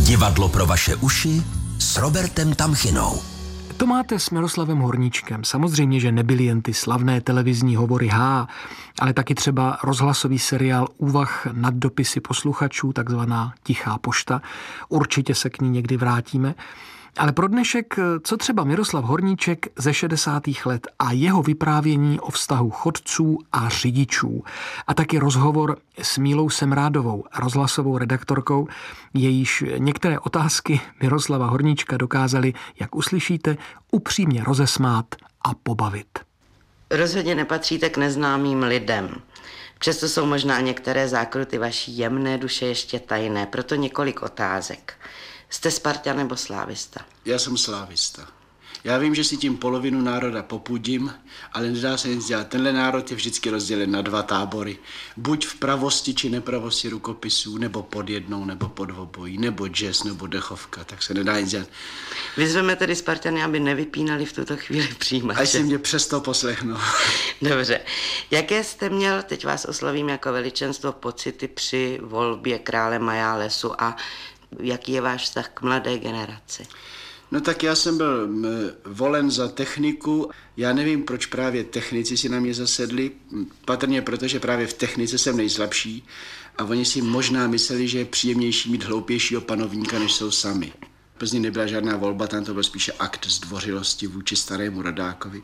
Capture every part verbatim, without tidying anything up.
Divadlo pro vaše uši s Robertem Tamchinou. To máte s Miroslavem Horníčkem. Samozřejmě, že nebyly jen ty slavné televizní hovory H, ale taky třeba rozhlasový seriál Úvah nad dopisy posluchačů, takzvaná Tichá pošta. Určitě se k ní někdy vrátíme. Ale pro dnešek, co třeba Miroslav Horníček ze šedesátých let a jeho vyprávění o vztahu chodců a řidičů. A taky rozhovor s Mílou Semrádovou, rozhlasovou redaktorkou, jejíž některé otázky Miroslava Horníčka dokázaly, jak uslyšíte, upřímně rozesmát a pobavit. Rozhodně nepatříte k neznámým lidem. Přesto jsou možná některé zákruty vaší jemné duše ještě tajné, proto několik otázek. Jste Spartan nebo slávista? Já jsem slávista. Já vím, že si tím polovinu národa popudím, ale nedá se nic dělat. Tenhle národ je vždycky rozdělen na dva tábory. Buď v pravosti či nepravosti rukopisů, nebo pod jednou, nebo pod obojí, nebo jazz, nebo dechovka, tak se nedá nic dělat. Vyzveme tedy Spartany, aby nevypínali v tuto chvíli přijímače. Až si mě přesto poslechnou. Dobře. Jaké jste měl, teď vás oslovím jako veličenstvo, pocity při volbě krále Majálesu a jaký je váš vztah k mladé generaci? No tak já jsem byl m, volen za techniku. Já nevím, proč právě technici si na mě zasedli. Patrně protože právě v technice jsem nejslabší a oni si možná mysleli, že je příjemnější mít hloupějšího panovníka, než jsou sami. V Plzni nebyla žádná volba, tam to byl spíše akt zdvořilosti vůči starému rodákovi.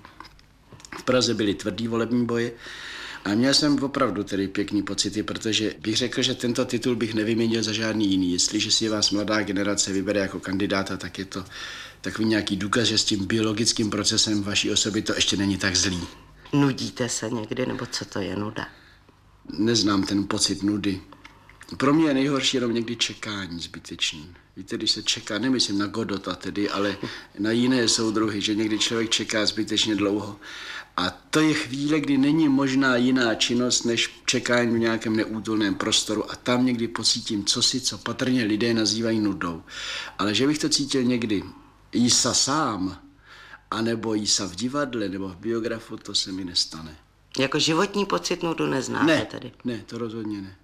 V Praze byly tvrdý volební boje. A měl jsem opravdu tedy pěkný pocity, protože bych řekl, že tento titul bych nevyměnil za žádný jiný. Jestliže si vás mladá generace vybere jako kandidáta, tak je to takový nějaký důkaz, že s tím biologickým procesem vaší osoby to ještě není tak zlý. Nudíte se někdy, nebo co to je nuda? Neznám ten pocit nudy. Pro mě je nejhorší jenom někdy čekání zbytečný. Víte, když se čeká, nemyslím na Godota tedy, ale na jiné soudruhy, že někdy člověk čeká zbytečně dlouho. A to je chvíle, kdy není možná jiná činnost, než čekání v nějakém neútulném prostoru a tam někdy pocítím cosi, co patrně lidé nazývají nudou. Ale že bych to cítil někdy jísa sám, anebo jísa v divadle, nebo v biografu, to se mi nestane. Jako životní pocit nudu neznáte ne, tedy? Ne, to rozhodně ne.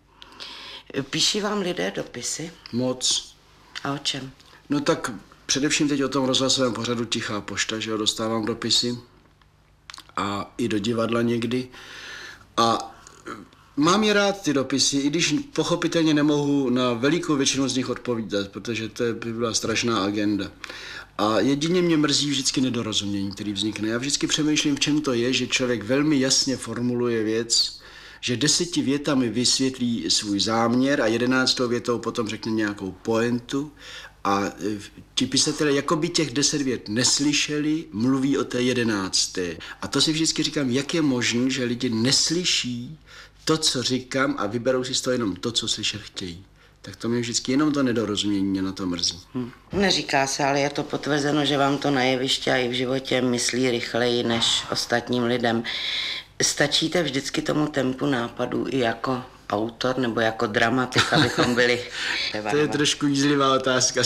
Píší vám lidé dopisy? Moc. A o čem? No tak především teď o tom rozhlasovém pořadu Tichá pošta, že jo, dostávám dopisy. A i do divadla někdy. A mám je rád ty dopisy, i když pochopitelně nemohu na velikou většinu z nich odpovídat, protože to by byla strašná agenda. A jedině mě mrzí vždycky nedorozumění, který vznikne. Já vždycky přemýšlím, v čem to je, že člověk velmi jasně formuluje věc, že deseti větami vysvětlí svůj záměr a jedenáctou větou potom řekne nějakou pointu. A ti pisatelé jako by těch deset vět neslyšeli, mluví o té jedenácté. A to si vždycky říkám, jak je možné, že lidi neslyší to, co říkám a vyberou si z toho jenom to, co slyšet chtějí. Tak to mě vždycky jenom to nedorozumění mě na to mrzí. Hm. Neříká se, ale je to potvrzeno, že vám to na jevišti a i v životě myslí rychleji než ostatním lidem. Stačíte vždycky tomu tempu nápadu i jako autor nebo jako dramatik, abychom byli... To je trošku jízlivá otázka.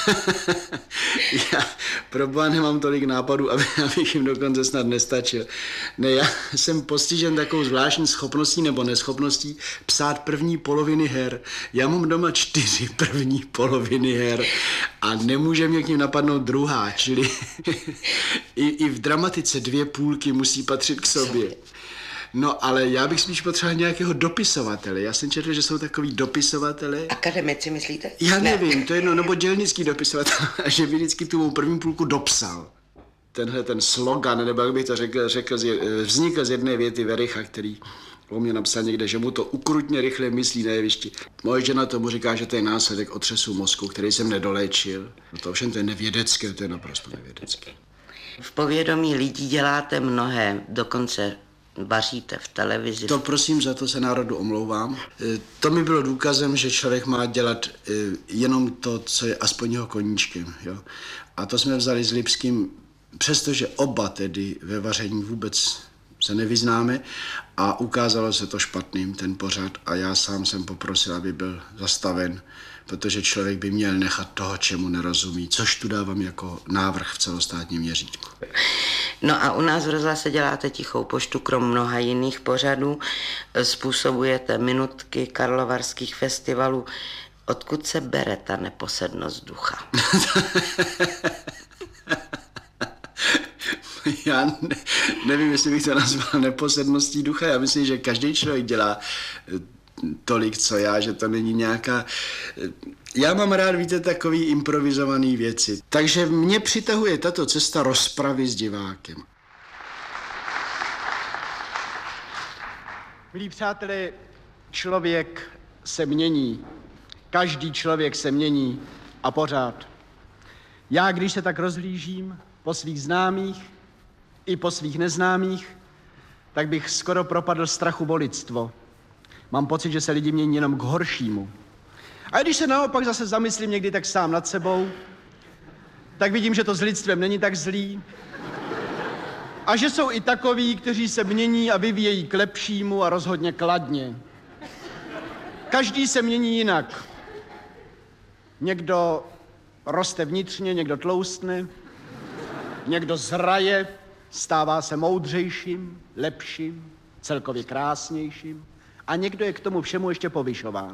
Já proboha nemám tolik nápadů, aby, abych jim dokonce snad nestačil. Ne, já jsem postižen takovou zvláštní schopností nebo neschopností psát první poloviny her. Já mám doma čtyři první poloviny her a nemůže mě k ním napadnout druhá, čili i, i v dramatice dvě půlky musí patřit k sobě. No, ale já bych spíš potřeboval nějakého dopisovatele. Já jsem četl, že jsou takový dopisovatele. Akademici, myslíte? Já nevím, ne. To je jedno, nebo dělnický dopisovatel, že by vždycky tu mou první půlku dopsal. Tenhle ten slogan, nebo jak bych to řekl, řekl vznikl z jedné věty Vericha, který o mě napsal někde, že mu to ukrutně rychle myslí na jevišti. Moje žena tomu říká, že to je následek otřesu mozku, který jsem nedoléčil. No to ovšem to je nevědecké, to je naprosto nevědecké. V povědomí lidí děláte mnohé, dokonce vaříte v televizi. To prosím, za to se národu omlouvám. To mi bylo důkazem, že člověk má dělat jenom to, co je aspoň jeho koníčkem. Jo? A to jsme vzali s Lipským, přestože oba tedy ve vaření vůbec se nevyznáme a ukázalo se to špatným, ten pořad, a já sám jsem poprosil, aby byl zastaven, protože člověk by měl nechat toho, čemu nerozumí, což tu dávám jako návrh v celostátním měřítku. No a u nás v rozhlase děláte Tichou poštu, krom mnoha jiných pořadů, způsobujete minutky karlovarských festivalů. Odkud se bere ta neposednost ducha? Já ne, nevím, jestli bych to nazval neposedností ducha. Já myslím, že každý člověk dělá tolik, co já, že to není nějaká... Já mám rád, víte, takový improvizovaný věci. Takže mě přitahuje tato cesta rozpravy s divákem. Milí přátelé, člověk se mění. Každý člověk se mění a pořád. Já, když se tak rozhlížím po svých známých i po svých neznámých, tak bych skoro propadl strachu o lidstvo. Mám pocit, že se lidi mění jenom k horšímu. A když se naopak zase zamyslím někdy tak sám nad sebou, tak vidím, že to s lidstvem není tak zlý. A že jsou i takoví, kteří se mění a vyvíjejí k lepšímu a rozhodně kladně. Každý se mění jinak. Někdo roste vnitřně, někdo tloustne, někdo zraje, stává se moudřejším, lepším, celkově krásnějším a někdo je k tomu všemu ještě povyšován.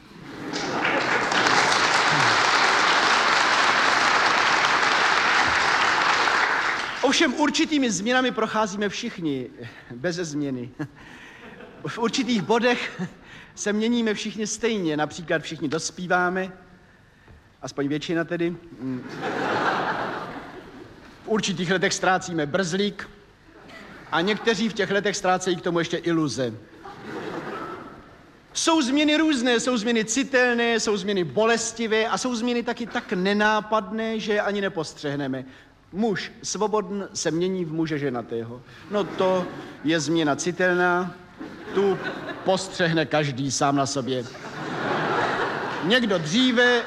Ovšem určitými změnami procházíme všichni, beze změny. V určitých bodech se měníme všichni stejně, například všichni dospíváme, aspoň většina tedy. V určitých letech ztrácíme brzlík a někteří v těch letech ztrácejí k tomu ještě iluze. Jsou změny různé, jsou změny citelné, jsou změny bolestivé a jsou změny taky tak nenápadné, že je ani nepostřehneme. Muž svobodn se mění v muže ženatého. No to je změna citelná, tu postřehne každý sám na sobě. Někdo dříve,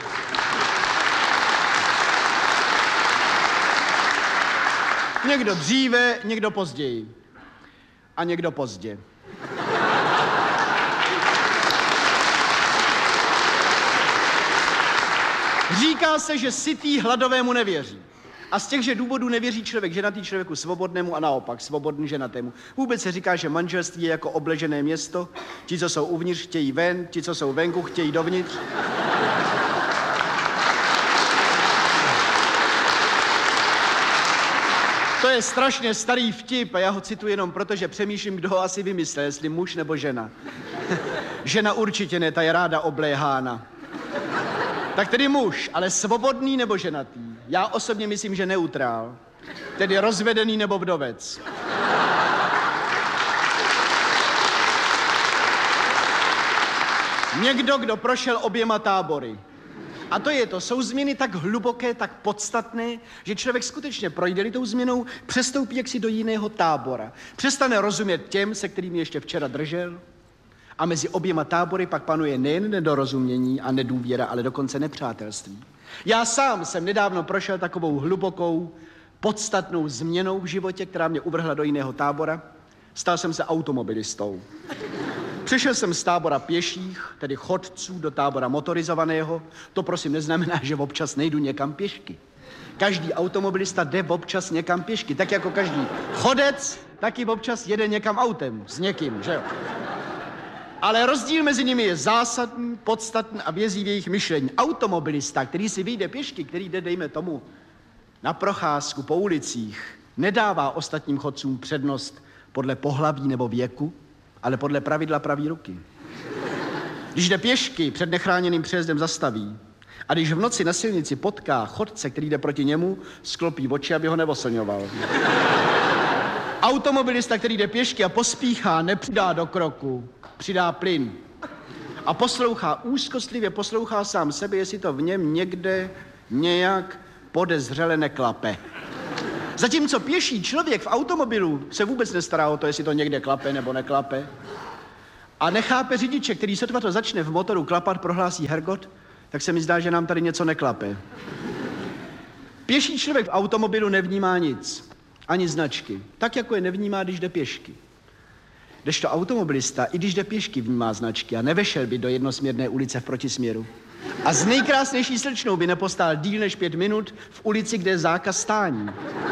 někdo dříve, někdo později. A někdo pozdě. Říká se, že sytý hladovému nevěří. A z těchže důvodů nevěří člověk ženatý člověku svobodnému a naopak svobodný ženatému. Vůbec se říká, že manželství je jako obležené město. Ti, co jsou uvnitř, chtějí ven, ti, co jsou venku, chtějí dovnitř. To je strašně starý vtip a já ho cituji jenom proto, že přemýšlím, kdo ho asi vymyslel, jestli muž nebo žena. Žena určitě ne, ta je ráda obléhána. Tak tedy muž, ale svobodný nebo ženatý? Já osobně myslím, že neutrál. Tedy rozvedený nebo vdovec. Někdo, kdo prošel oběma tábory. A to je to, jsou změny tak hluboké, tak podstatné, že člověk skutečně projde-li tou změnou, přestoupí jaksi do jiného tábora. Přestane rozumět těm, se kterými ještě včera držel. A mezi oběma tábory pak panuje nejen nedorozumění a nedůvěra, ale dokonce nepřátelství. Já sám jsem nedávno prošel takovou hlubokou, podstatnou změnou v životě, která mě uvrhla do jiného tábora. Stal jsem se automobilistou. Přešel jsem z tábora pěších, tedy chodců, do tábora motorizovaného. To prosím neznamená, že občas nejdu někam pěšky. Každý automobilista jde občas někam pěšky, tak jako každý chodec, taky občas jede někam autem s někým, že jo? Ale rozdíl mezi nimi je zásadní, podstatný a vězí v jejich myšlení. Automobilista, který si vyjde pěšky, který jde, dejme tomu, na procházku po ulicích, nedává ostatním chodcům přednost podle pohlaví nebo věku, ale podle pravidla pravý ruky. Když jde pěšky, před nechráněným přejezdem zastaví. A když v noci na silnici potká chodce, který jde proti němu, sklopí oči, aby ho neoslňoval. Automobilista, který jde pěšky a pospíchá, nepřidá do kroku, přidá plyn. A poslouchá, úzkostlivě poslouchá sám sebe, jestli to v něm někde nějak podezřele neklape. Zatímco pěší člověk v automobilu se vůbec nestará o to, jestli to někde klape nebo neklape. A nechápe řidiče, který sotva to začne v motoru klapat, prohlásí Hergot, tak se mi zdá, že nám tady něco neklape. Pěší člověk v automobilu nevnímá nic, ani značky, tak jako je nevnímá, když jde pěšky. Kdežto automobilista, i když jde pěšky, vnímá značky a nevešel by do jednosměrné ulice v protisměru. A z nejkrásnější slečnou by nepostál díl než pět minut v ulici, kde je zákaz stání.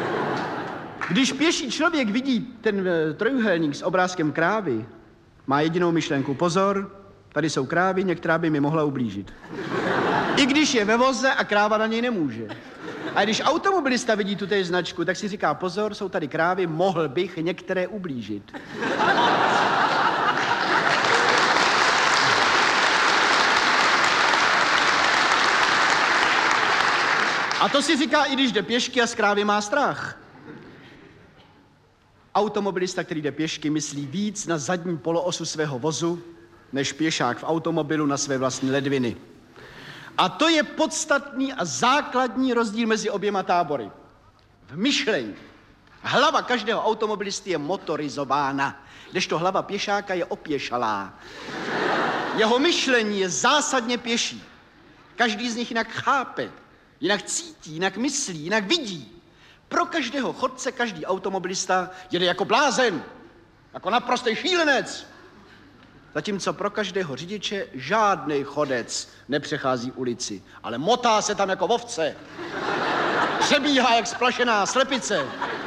Když pěší člověk vidí ten trojuhelník s obrázkem krávy, má jedinou myšlenku. Pozor, Tady jsou krávy, některá by mi mohla ublížit. I když je ve voze a kráva na něj nemůže. A když automobilista vidí tu té značku, tak si říká, pozor, jsou tady krávy, mohl bych některé ublížit. A to si říká, i když jde pěšky a z krávy má strach. Automobilista, který jde pěšky, myslí víc na zadní poloosu svého vozu, než pěšák v automobilu na své vlastní ledviny. A to je podstatný a základní rozdíl mezi oběma tábory. V myšlení. Hlava každého automobilisty je motorizována, kdežto hlava pěšáka je opěšalá. Jeho myšlení je zásadně pěší. Každý z nich jinak chápe, jinak cítí, jinak myslí, jinak vidí. Pro každého chodce každý automobilista jede jako blázen, jako naprostý šílenec. Zatímco pro každého řidiče žádný chodec nepřechází ulici, ale motá se tam jako ovce. Přebíhá jak splašená slepice.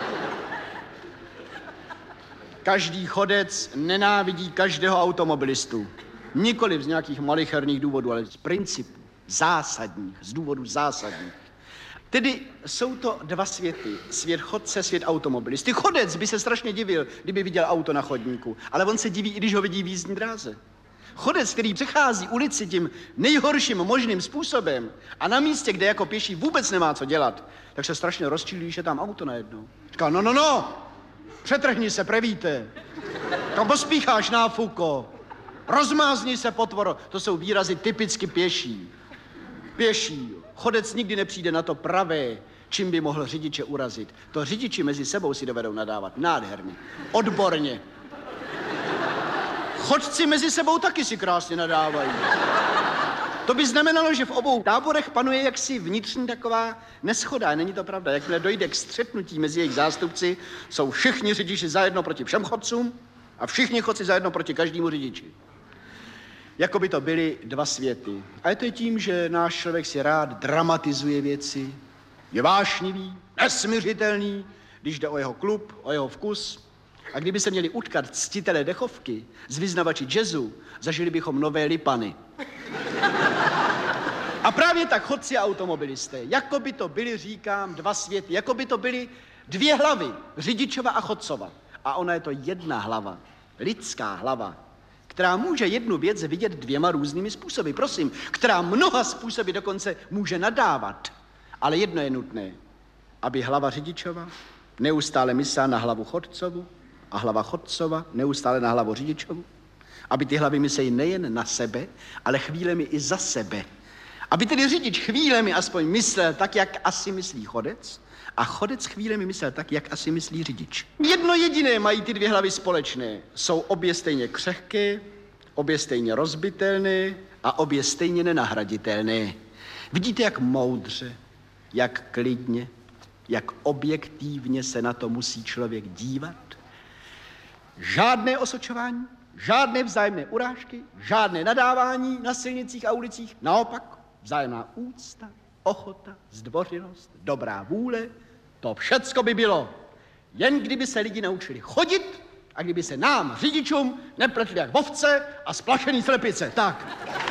Každý chodec nenávidí každého automobilistu. Nikoliv z nějakých malicherných důvodů, ale z principů zásadních, z důvodů zásadních. Tedy jsou to dva světy. Svět chodce, svět automobilisty. Chodec by se strašně divil, kdyby viděl auto na chodníku, ale on se diví, i když ho vidí v jízdní dráze. Chodec, který přechází ulici tím nejhorším možným způsobem a na místě, kde jako pěší vůbec nemá co dělat, tak se strašně rozčilí, že tam auto najednou. Říká, no, no, no, přetrhni se, prevíte. Kam pospícháš, náfuko? Rozmázni se, potvoro. To jsou výrazy typicky pěší. Pěší. Chodec nikdy nepřijde na to pravé, čím by mohl řidiče urazit. To řidiči mezi sebou si dovedou nadávat nádherně, odborně. Chodci mezi sebou taky si krásně nadávají. To by znamenalo, že v obou táborech panuje jaksi vnitřní taková neschoda. Není to pravda. Jakmile dojde k střetnutí mezi jejich zástupci, jsou všichni řidiči zajedno proti všem chodcům a všichni chodci zajedno proti každému řidiči. Jako by to byly dva světy. A je to tím, že náš člověk si rád dramatizuje věci, je vášnivý, nesmiřitelný, když jde o jeho klub, o jeho vkus. A kdyby se měli utkat ctitelé dechovky z vyznavači jazzu, zažili bychom nové Lipany. A právě tak chodci a automobilisté, jako by to byly, říkám, dva světy, jako by to byly dvě hlavy, řidičova a chodcova. A ona je to jedna hlava, lidská hlava, která může jednu věc vidět dvěma různými způsoby, prosím, která mnoha způsoby dokonce může nadávat. Ale jedno je nutné, aby hlava řidičova neustále myslela na hlavu chodcovu a hlava chodcova neustále na hlavu řidičovu. Aby ty hlavy myslejí nejen na sebe, ale chvílemi i za sebe. Aby tedy řidič chvílemi aspoň myslel tak, jak asi myslí chodec, a chodec chvílemi myslel tak, jak asi myslí řidič. Jedno jediné mají ty dvě hlavy společné. Jsou obě stejně křehké, obě stejně rozbitelné a obě stejně nenahraditelné. Vidíte, jak moudře, jak klidně, jak objektivně se na to musí člověk dívat? Žádné osočování, žádné vzájemné urážky, žádné nadávání na silnicích a ulicích. Naopak, vzájemná úcta, ochota, zdvořilost, dobrá vůle, to všecko by bylo, jen kdyby se lidi naučili chodit a kdyby se nám, řidičům, nepletli jak ovce a splašený slepice. Tak.